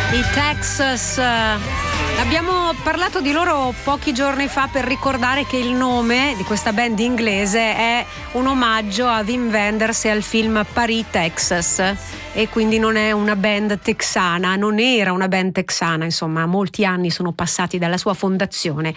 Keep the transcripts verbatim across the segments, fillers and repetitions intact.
I Texas. Abbiamo parlato di loro pochi giorni fa per ricordare che il nome di questa band inglese è un omaggio a Wim Wenders e al film Paris, Texas, e quindi non è una band texana, non era una band texana, insomma, molti anni sono passati dalla sua fondazione.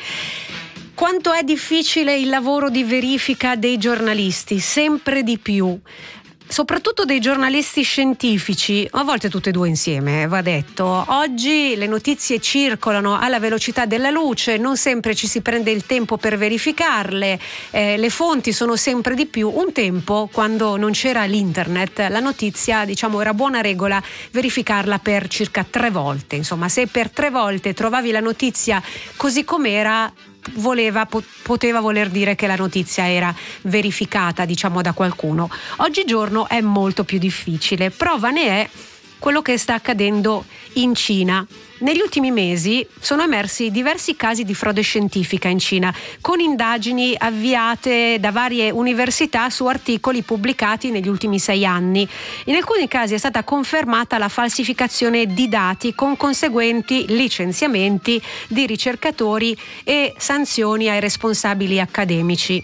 Quanto è difficile il lavoro di verifica dei giornalisti, sempre di più. Soprattutto dei giornalisti scientifici, a volte tutte e due insieme, va detto. Oggi le notizie circolano alla velocità della luce, non sempre ci si prende il tempo per verificarle, eh, le fonti sono sempre di più. Un tempo, quando non c'era l'internet, la notizia, diciamo, era buona regola verificarla per circa tre volte. Insomma, se per tre volte trovavi la notizia così com'era, voleva poteva voler dire che la notizia era verificata, diciamo, da qualcuno. Oggigiorno è molto più difficile. Prova ne è quello che sta accadendo in Cina. Negli ultimi mesi sono emersi diversi casi di frode scientifica in Cina, con indagini avviate da varie università su articoli pubblicati negli ultimi sei anni. In alcuni casi è stata confermata la falsificazione di dati, con conseguenti licenziamenti di ricercatori e sanzioni ai responsabili accademici.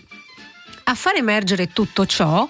A far emergere tutto ciò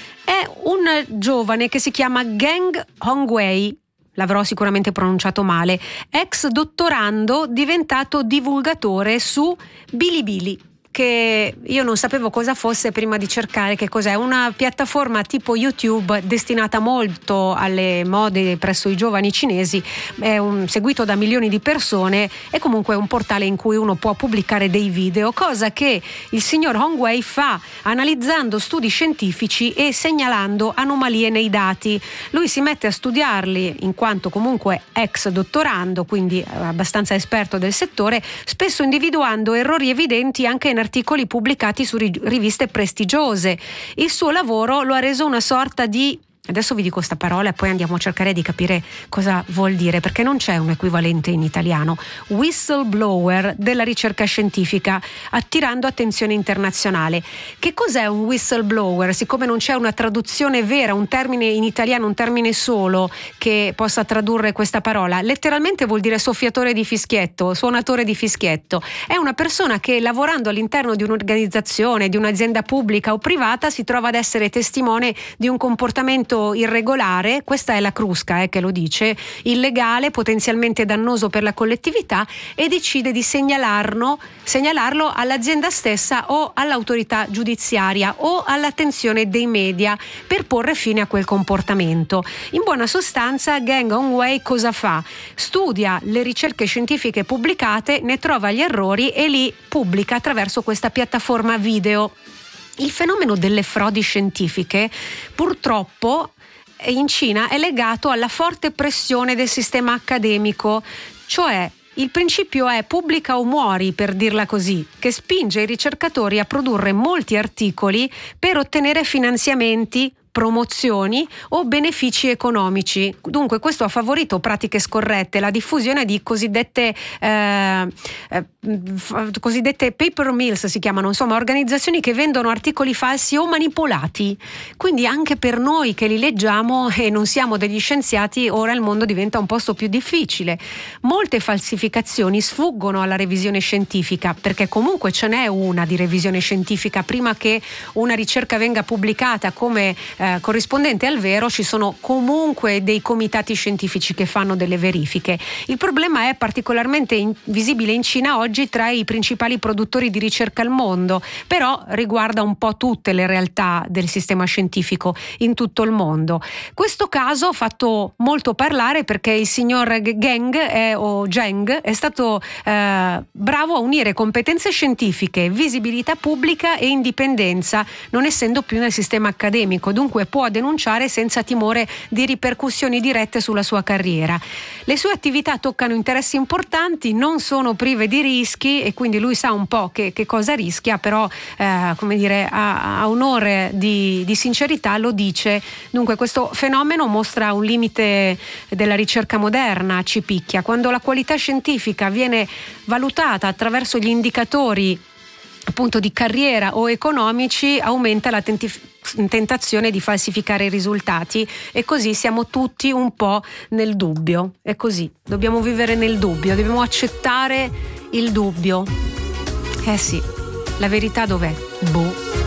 è un giovane che si chiama Geng Hongwei. L'avrò sicuramente pronunciato male, ex dottorando diventato divulgatore su Bilibili, che io non sapevo cosa fosse prima di cercare che cos'è. Una piattaforma tipo YouTube destinata molto alle mode presso i giovani cinesi, è un, seguito da milioni di persone, è comunque un portale in cui uno può pubblicare dei video, cosa che il signor Hongwei fa analizzando studi scientifici e segnalando anomalie nei dati. Lui si mette a studiarli in quanto comunque ex dottorando, quindi abbastanza esperto del settore, spesso individuando errori evidenti anche in articoli pubblicati su riviste prestigiose. Il suo lavoro lo ha reso una sorta di, adesso vi dico sta parola e poi andiamo a cercare di capire cosa vuol dire, perché non c'è un equivalente in italiano, whistleblower della ricerca scientifica, attirando attenzione internazionale. Che cos'è un whistleblower? Siccome non c'è una traduzione vera, un termine in italiano, un termine solo che possa tradurre questa parola, letteralmente vuol dire soffiatore di fischietto, suonatore di fischietto. È una persona che, lavorando all'interno di un'organizzazione, di un'azienda pubblica o privata, si trova ad essere testimone di un comportamento irregolare, questa è la crusca eh, che lo dice, illegale, potenzialmente dannoso per la collettività, e decide di segnalarlo, segnalarlo all'azienda stessa o all'autorità giudiziaria o all'attenzione dei media per porre fine a quel comportamento. In buona sostanza, Geng Hongwei cosa fa? Studia le ricerche scientifiche pubblicate, ne trova gli errori e li pubblica attraverso questa piattaforma video. Il fenomeno delle frodi scientifiche purtroppo in Cina è legato alla forte pressione del sistema accademico, cioè il principio è pubblica o muori, per dirla così, che spinge i ricercatori a produrre molti articoli per ottenere finanziamenti, promozioni o benefici economici. Dunque questo ha favorito pratiche scorrette, la diffusione di cosiddette eh, eh, cosiddette paper mills, si chiamano, insomma organizzazioni che vendono articoli falsi o manipolati. Quindi anche per noi che li leggiamo e non siamo degli scienziati, ora il mondo diventa un posto più difficile. Molte falsificazioni sfuggono alla revisione scientifica, perché comunque ce n'è una di revisione scientifica prima che una ricerca venga pubblicata come Eh, corrispondente al vero. Ci sono comunque dei comitati scientifici che fanno delle verifiche. Il problema è particolarmente in, visibile in Cina oggi tra i principali produttori di ricerca al mondo, però riguarda un po' tutte le realtà del sistema scientifico in tutto il mondo. Questo caso ha fatto molto parlare perché il signor Geng eh, o Geng è stato eh, bravo a unire competenze scientifiche, visibilità pubblica e indipendenza, non essendo più nel sistema accademico. Dunque può denunciare senza timore di ripercussioni dirette sulla sua carriera. Le sue attività toccano interessi importanti, non sono prive di rischi e quindi lui sa un po' che, che cosa rischia, però eh, come dire, a, a onore di, di sincerità lo dice. Dunque questo fenomeno mostra un limite della ricerca moderna, ci picchia. Quando la qualità scientifica viene valutata attraverso gli indicatori appunto di carriera o economici, aumenta la, tentif- in tentazione di falsificare i risultati, e così siamo tutti un po' nel dubbio. È così, dobbiamo vivere nel dubbio, dobbiamo accettare il dubbio. Eh sì, la verità dov'è? Boh.